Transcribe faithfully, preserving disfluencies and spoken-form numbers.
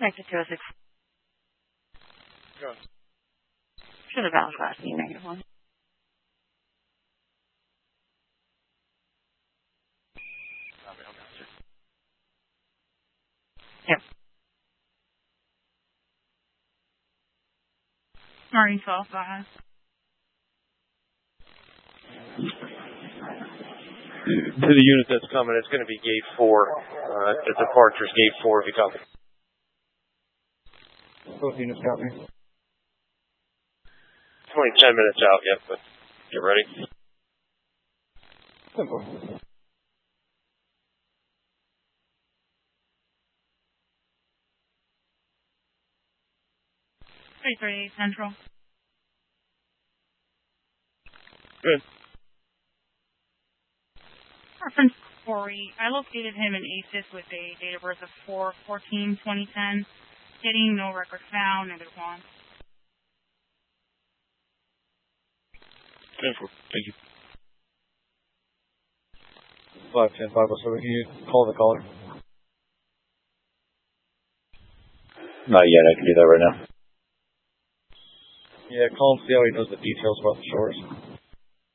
Connected to a six. Go. Should have bounced last year, negative one. Yep. Marine twelve, five. To the unit that's coming, it's going to be gate four. Uh, the departure's gate four if you copy. Both units copy. It's only ten minutes out yet, but get ready. Simple. three thirty-eight Central. Good. Reference Corey. I located him in A S I S with a date of birth of four fourteen twenty ten. Getting no record found, negative one. Thank you. five ten five oh seven, can you call the caller? Not yet, I can do that right now. Yeah, call him, see how he knows the details about the shores.